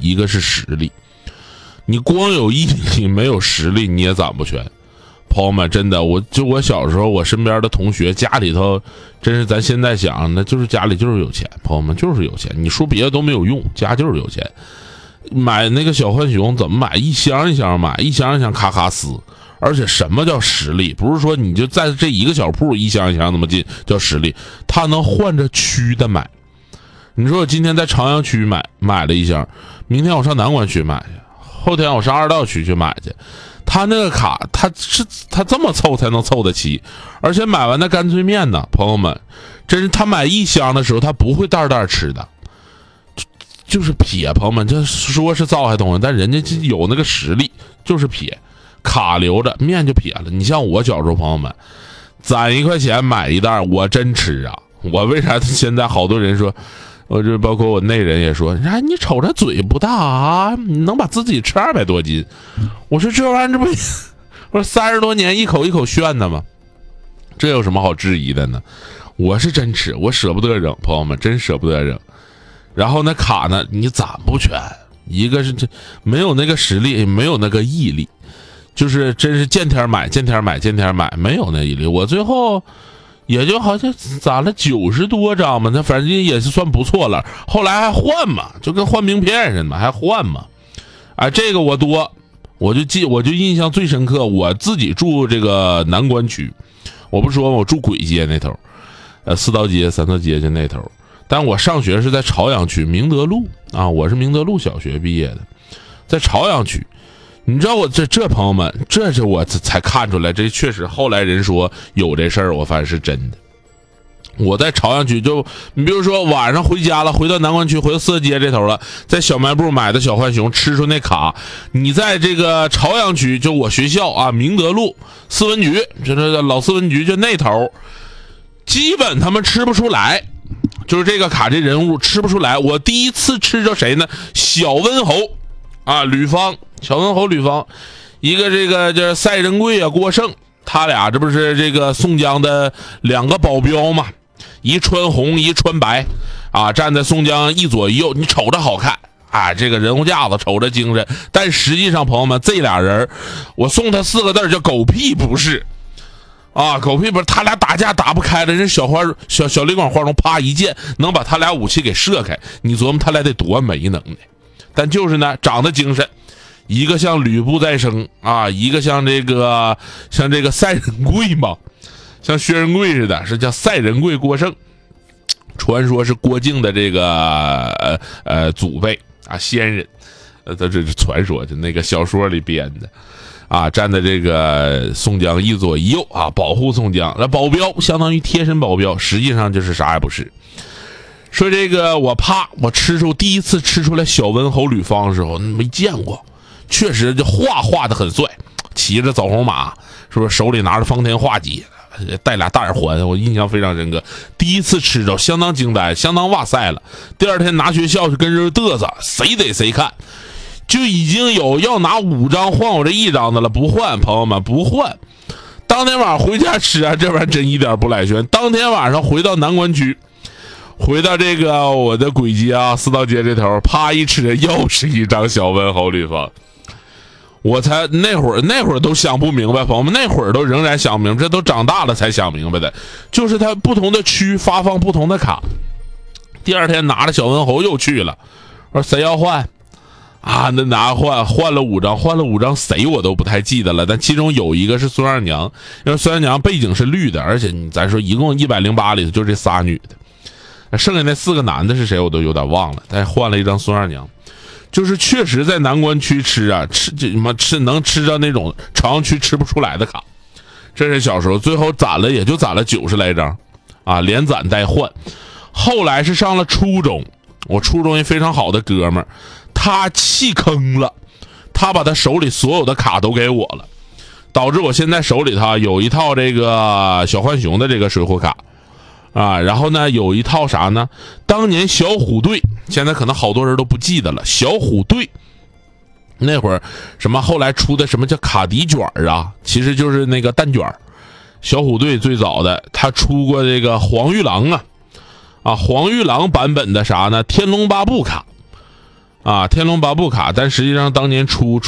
一个是实力。你光有毅力没有实力你也攒不全。朋友们，真的，我小时候我身边的同学家里头，真是咱现在想，那就是家里就是有钱，朋友们就是有钱，你说别的都没有用，家就是有钱。买那个小浣熊怎么买？一箱一箱买，一箱一箱咔咔撕。而且什么叫实力？不是说你就在这一个小铺一箱一箱那么进叫实力，他能换着区的买。你说我今天在朝阳区买了一箱，明天我上南关区买去，后天我上二道区去买去。他那个卡，他这么凑才能凑得齐，而且买完的干脆面呢，朋友们，真是他买一箱的时候，他不会袋袋吃的，就是撇。朋友们，这说是造害东西，但人家有那个实力，就是撇，卡留着，面就撇了。你像我小时候，朋友们，攒1块钱买一袋，我真吃啊！我为啥现在好多人说？我这包括我内人也说，你瞅着嘴不大啊，你能把自己吃200多斤。我说这玩意儿这不，我说30多年一口一口炫的吗？这有什么好质疑的呢？我是真吃，我舍不得扔，朋友们真舍不得扔。然后那卡呢，你攒不全，一个是这没有那个实力，没有那个毅力，就是真是见天买，没有那毅力。我最后也就好像攒了90多张嘛，那反正也是算不错了。后来还换嘛，就跟换名片似的嘛，还换嘛。这个我多，我就印象最深刻。我自己住这个南关区，我不说我住簋街那头，4道街、3道街就那头。但我上学是在朝阳区明德路啊，我是明德路小学毕业的，在朝阳区。你知道我这朋友们，这是我才看出来，这确实后来人说有这事儿，我发现是真的。我在朝阳区你比如说晚上回家了，回到南关区，回到4街这头了，在小卖部买的小浣熊吃出那卡，你在这个朝阳区，就我学校啊，明德路四文局，就是老四文局就那头，基本他们吃不出来，就是这个卡这人物吃不出来。我第一次吃着谁呢？小温侯啊，吕方，小温侯吕方，一个这个就是赛仁贵啊，郭盛，他俩这不是这个宋江的2个保镖嘛，一穿红一穿白啊，站在宋江一左一右，你瞅着好看啊，这个人物架子瞅着精神，但实际上朋友们，这俩人我送他4个字叫狗屁不是啊，狗屁不是，他俩打架打不开了，人小李广花荣啪一剑能把他俩武器给射开，你琢磨他俩得多没能耐。但就是呢，长得精神，一个像吕布再生啊，一个像这个赛仁贵嘛，像薛仁贵似的，是叫赛仁贵郭盛，传说是郭靖的这个祖辈啊，先人，这是传说，就那个小说里编的啊，站在这个宋江一左一右啊，保护宋江。那保镖相当于贴身保镖，实际上就是啥也不是。说这个我第一次吃出来小温侯吕方的时候没见过，确实就画的很帅，骑着枣红马，是不是手里拿着方天画戟，带俩大耳环，我印象非常深刻。第一次吃着相当惊呆，相当哇塞了。第二天拿学校去跟人嘚瑟，谁逮谁看，就已经有要拿5张换我这1张的了，不换，朋友们不换。当天晚上回家吃啊，这玩意儿真一点不赖炫。当天晚上回到南关区，回到这个我的簋街啊，4道街这头，啪一吃又是1张小温侯吕方。我才那会儿都想不明白，朋友们那会儿都仍然想不明白，这都长大了才想明白的，就是他不同的区发放不同的卡。第二天拿着小温侯又去了，我说谁要换啊？那换了5张，谁我都不太记得了，但其中有一个是孙二娘，因为孙二娘背景是绿的，而且咱说一共108里头就这仨女的。剩下那4个男的是谁我都有点忘了，但是换了1张孙二娘。就是确实在南关区吃能吃到那种朝阳区吃不出来的卡。这是小时候，最后也就攒了90来张啊，连攒带换。后来是上了初中，我初中一非常好的哥们儿，他弃坑了，他把他手里所有的卡都给我了，导致我现在手里头有一套这个小浣熊的这个水浒卡啊，然后呢有一套啥呢？当年小虎队，现在可能好多人都不记得了。小虎队那会儿什么后来出的什么叫卡迪卷啊，其实就是那个蛋卷。小虎队最早的他出过这个黄玉郎黄玉郎版本的啥呢？天龙八部卡啊，天龙八部卡，但实际上当年出